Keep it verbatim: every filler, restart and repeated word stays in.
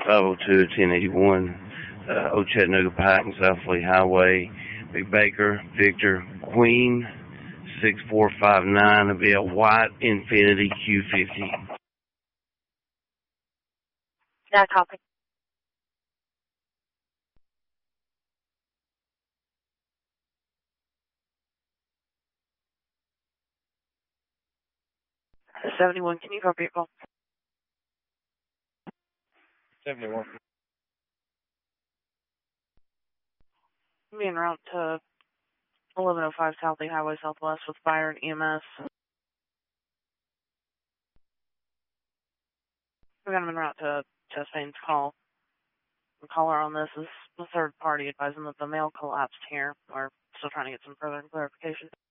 five oh two, ten eighty-one, uh, Old Chattanooga Pike and South Lee Highway. McBaker, Victor, Queen, six four five nine, it'll be a white Infiniti Q fifty. Yeah, copy. seventy-one, can you copy it, call? seventy-one. I'm en route to eleven oh five South Lee Highway Southwest with fire and E M S. We got him en route to Chestain's call. The caller on this is the third party advising that the mail collapsed here. We're still trying to get some further clarification.